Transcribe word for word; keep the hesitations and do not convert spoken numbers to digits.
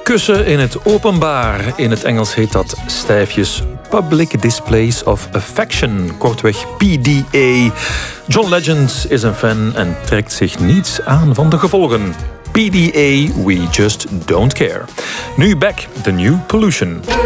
Kussen in het openbaar. In het Engels heet dat stijfjes Public Displays of Affection, kortweg P D A. John Legend is een fan en trekt zich niets aan van de gevolgen. P D A, we just don't care. Nu Beck, The New Pollution.